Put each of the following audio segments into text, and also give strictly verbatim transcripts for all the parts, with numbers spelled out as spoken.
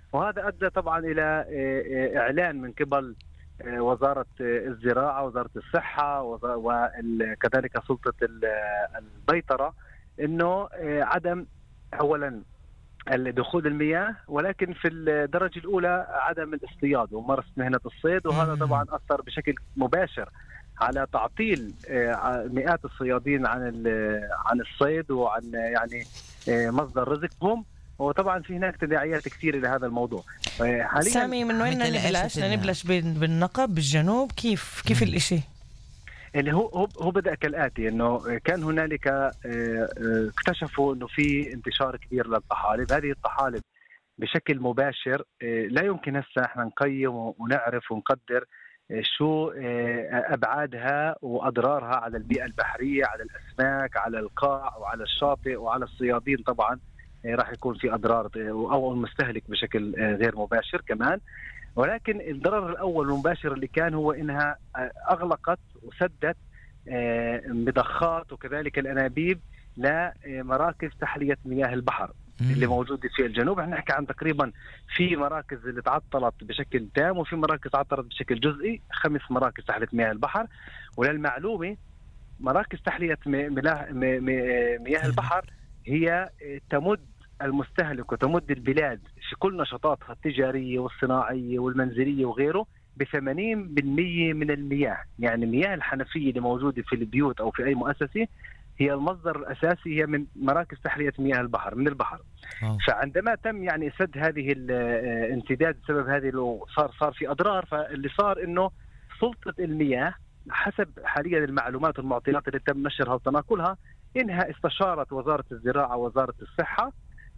وهذا أدى طبعا إلى إعلان من قبل وزارة الزراعة، وزارة الصحة، وكذلك سلطة البيطرة، إنه عدم أولا دخول المياه، ولكن في الدرجة الأولى عدم الاصطياد وممارسة مهنة الصيد. وهذا طبعا أثر بشكل مباشر على تعطيل مئات الصيادين عن عن الصيد وعن يعني مصدر رزقهم. وطبعا في هناك تداعيات كثيرة لهذا الموضوع. حاليا سامي، من وين نبلش؟ نبلش بالنقب بالجنوب، كيف كيف الاشي؟ اللي هو هو هو بدأ كالآتي، إنه كان هنالك اكتشفوا إنه في انتشار كبير للطحالب. هذه الطحالب بشكل مباشر لا يمكن هسه احنا نقيم ونعرف ونقدر شو أبعادها وأضرارها على البيئة البحرية، على الأسماك، على القاع وعلى الشاطئ وعلى الصيادين. طبعا راح يكون في أضرار أو المستهلك بشكل غير مباشر كمان. ولكن الضرر الأول المباشر اللي كان هو إنها أغلقت وسدت مضخات وكذلك الأنابيب لمراكز تحلية مياه البحر اللي موجودة في الجنوب. احنا نحكي عن تقريبا في مراكز اللي تعطلت بشكل تام وفي مراكز تعطلت بشكل جزئي، خمس مراكز تحلية مياه البحر. وللمعلومة مراكز تحلية مياه البحر هي تمد المستهلك وتمد البلاد في كل نشاطاتها التجارية والصناعية والمنزلية وغيره بثمانين بالمية من المياه. يعني مياه الحنفية اللي موجودة في البيوت أو في أي مؤسسة هي المصدر الأساسي، هي من مراكز تحلية مياه البحر من البحر. أوه. فعندما تم يعني سد هذه الانسداد بسبب هذه لو صار صار في أضرار. فاللي صار إنه سلطة المياه حسب حاليا المعلومات والمعطيات اللي تم نشرها وتناقلها إنها استشارت وزارة الزراعة ووزارة الصحة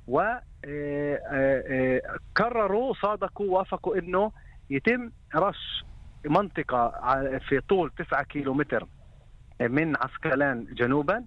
وقرروا صادقوا وافقوا إنه يتم رش منطقة في طول تسعة كيلومتر من عسقلان جنوبا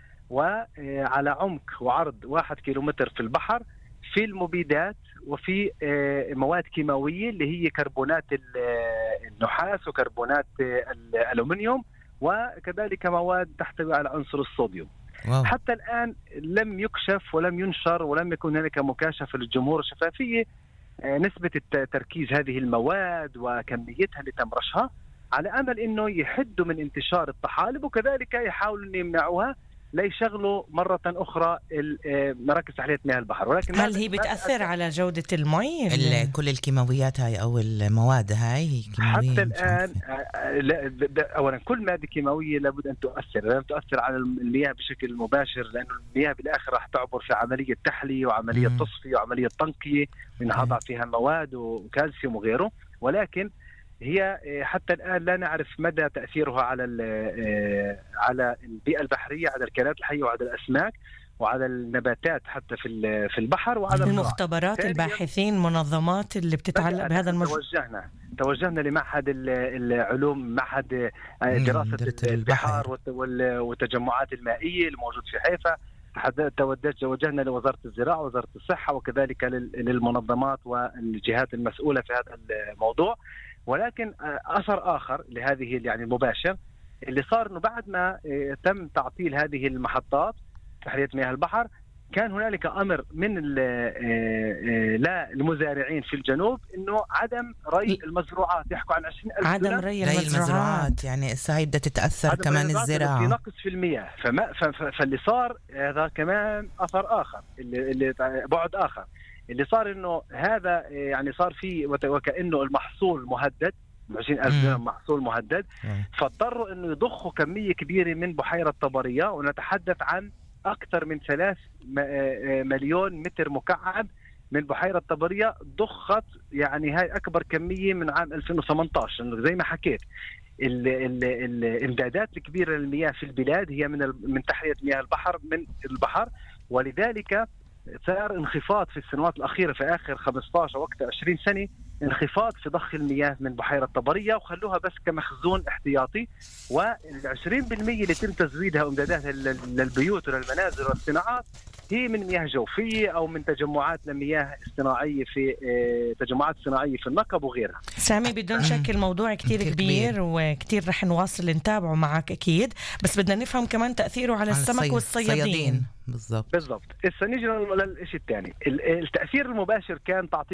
وعلى عمق وعرض واحد كيلومتر في البحر في المبيدات وفي مواد كيماوية اللي هي كربونات النحاس وكربونات الألومنيوم وكذلك مواد تحتوي على عنصر الصوديوم. واو. حتى الآن لم يكشف ولم ينشر ولم يكن هناك مكاشفة للجمهور الشفافية نسبة تركيز هذه المواد وكميتها اللي تم رشها، على أمل أنه يحدوا من انتشار الطحالب وكذلك يحاولوا أن يمنعوها ليشغلوا مرة أخرى مراكز تحلية مياه البحر. ولكن هل هي بتأثر على جودة المي؟ كل الكيماويات هاي أو المواد هاي كيماوية حتى الآن أولا كل مادة كيماوية لابد أن تؤثر لابد تؤثر على المياه بشكل مباشر، لأن المياه بالآخر راح تعبر في عملية تحلية وعملية تصفية وعملية تنقية وينضع فيها مواد وكالسيوم وغيره. ولكن هي حتى الآن لا نعرف مدى تأثيرها على على البيئة البحرية، على الكائنات الحية وعلى الأسماك وعلى النباتات حتى في في البحر وعلى المختبرات الباحثين منظمات اللي بتتعلق بهذا الموضوع. توجهنا توجهنا لمعهد العلوم، معهد دراسة البحار والتجمعات المائية الموجود في حيفا. توجهنا لوزارة الزراعة ووزارة الصحة وكذلك للمنظمات والجهات المسؤولة في هذا الموضوع. ولكن أثر آخر لهذه يعني المباشر اللي صار إنه بعد ما تم تعطيل هذه المحطات تحلية مياه البحر كان هنالك أمر من لا المزارعين في الجنوب إنه عدم ري المزروعات. يحكوا عن عشرين ألف عدم ري المزروعات، يعني الساعة بدها تتأثر كمان الزراعة في نقص في المياه. فما فاللي صار هذا كمان أثر آخر اللي, اللي بعد آخر اللي صار إنه هذا يعني صار فيه وكأنه المحصول مهدد، عشرين ألف محصول مهدد. فاضطروا إنه يضخوا كمية كبيرة من بحيرة طبرية، ونتحدث عن أكثر من ثلاث مليون متر مكعب من بحيرة طبرية ضخت. يعني هاي أكبر كمية من عام ألفين وثمانية عشر. زي ما حكيت ال ال الإمدادات الكبيرة للمياه في البلاد هي من من تحلية مياه البحر من البحر. ولذلك صار انخفاض في السنوات الأخيرة في آخر خمسة عشر وقت عشرين سنة، انخفاض في ضخ المياه من بحيرة طبرية وخلوها بس كمخزون احتياطي. والعشرين بالمية اللي تم تزويدها وامداداتها للبيوت وللمنازل والصناعات هي من مياه جوفية أو من تجمعات لمياه اصطناعية في تجمعات صناعية في النقب وغيرها. سامي، بدون شك الموضوع كتير كبير, كبير وكتير رح نواصل نتابعه معك أكيد، بس بدنا نفهم كمان تأثيره على السمك والصيادين. بالضبط بالضبط. هسه نيجي للشيء الثاني، التأثير المباشر كان تعطيل